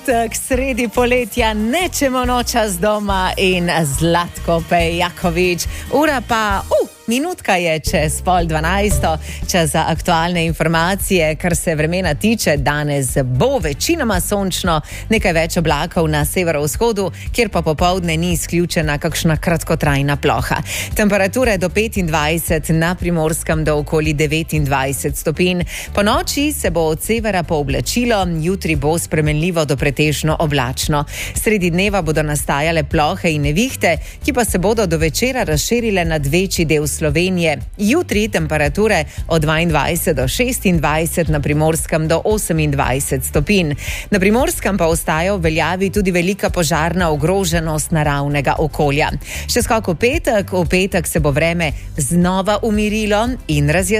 Tak, sredi poletja nečemo nočas doma in Zlatko Pejaković. Ura pa, minutka je čez 11:30, čas za aktualne informacije, kar se vremena tiče. Danes bo večinoma sončno, nekaj več oblakov na severovzhodu, kjer pa popoldne ni izključena kakšna kratkotrajna ploha. Temperature do 25, na Primorskem do okoli 29 stopinj. Po noči se bo od severa pooblačilo, jutri bo spremenljivo do pretežno oblačno. Sredi dneva bodo nastajale plohe in nevihte, ki pa se bodo do večera razširile nad večji del Slovenije. Jutri temperature od 22 do 26, na Primorskem do 28 stopinj. Na Primorskem pa ostaja v veljavi tudi velika požarna ogroženost naravnega okolja. Še skok v petek se bo vreme znova umirilo in razjasnilo.